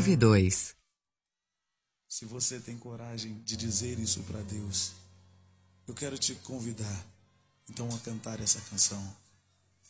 92. Se você tem coragem de dizer isso para Deus, eu quero te convidar então a cantar essa canção.